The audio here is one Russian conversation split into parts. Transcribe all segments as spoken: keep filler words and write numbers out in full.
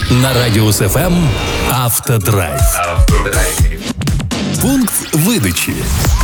На Радиус эф эм «Автодрайв». Пункт выдачи.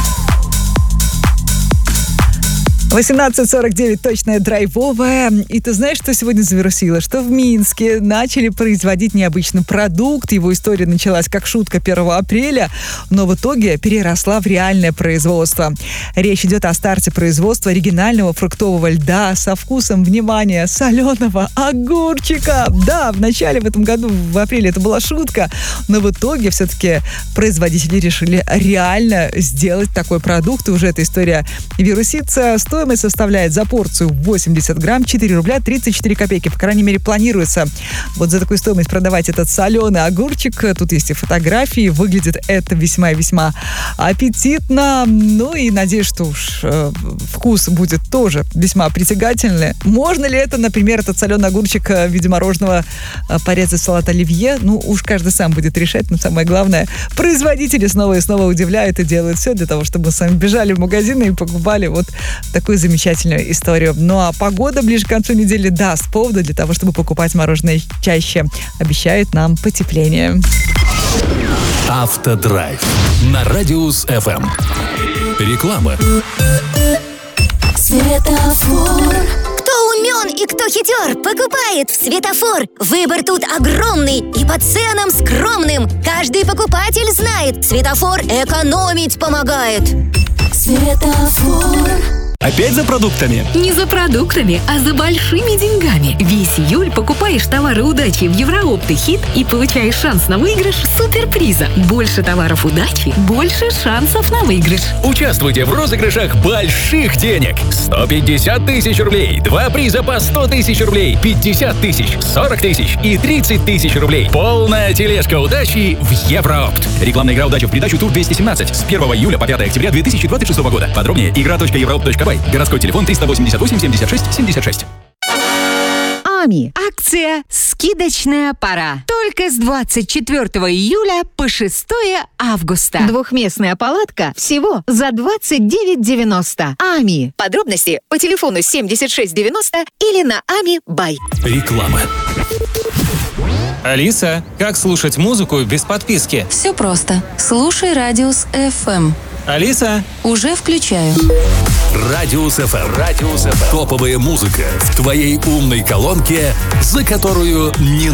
восемнадцать сорок девять, точная драйвовая. И ты знаешь, что сегодня завирусило? Что в Минске начали производить необычный продукт. Его история началась как шутка первого апреля, но в итоге переросла в реальное производство. Речь идет о старте производства оригинального фруктового льда со вкусом, внимания, соленого огурчика. Да, в начале в этом году, в апреле, это была шутка, но в итоге все-таки производители решили реально сделать такой продукт. И уже эта история вирусится. Стоимость составляет за порцию восемьдесят грамм четыре рубля тридцать четыре копейки. По крайней мере, планируется вот за такую стоимость продавать этот соленый огурчик. Тут есть и фотографии. Выглядит это весьма и весьма аппетитно. Ну и надеюсь, что уж э, вкус будет тоже весьма притягательный. Можно ли это, например, этот соленый огурчик в виде мороженого э, порезать в салат оливье? Ну, уж каждый сам будет решать. Но самое главное, производители снова и снова удивляют и делают все для того, чтобы мы с вами бежали в магазины и покупали вот такую замечательную историю. Ну а погода ближе к концу недели даст повода для того, чтобы покупать мороженое чаще. Обещает нам потепление. Автодрайв на Радиус эф эм. Реклама. Светофор. Кто умен и кто хитер, покупает в Светофор. Выбор тут огромный и по ценам скромным. Каждый покупатель знает, Светофор экономить помогает. Светофор. Опять за продуктами? Не за продуктами, а за большими деньгами. Весь июль покупаешь товары удачи в Еврооптэ Хит и получаешь шанс на выигрыш суперприза. Больше товаров удачи, больше шансов на выигрыш. Участвуйте в розыгрышах больших денег. сто пятьдесят тысяч рублей, два приза по сто тысяч рублей, пятьдесят тысяч, сорок тысяч и тридцать тысяч рублей. Полная тележка удачи в Евроопт. Рекламная игра «Удача» в придачу тур двести семнадцать с первого июля по пятое октября две тысячи двадцать шестого года. Подробнее игра точка еврооптэ точка бай. Городской телефон триста восемьдесят восемь семьдесят шесть семьдесят шесть. АМИ. Акция «Скидочная пора». Только с двадцать четвёртого июля по шестое августа. Двухместная палатка всего за двадцать девять девяносто. АМИ. Подробности по телефону семьдесят шесть девяносто или на ами бай. Реклама. Алиса, как слушать музыку без подписки? Все просто. Слушай Радиус эф эм. Алиса? Уже включаю. Радиус эф эм. Радиус эф эм. Топовая музыка в твоей умной колонке, за которую не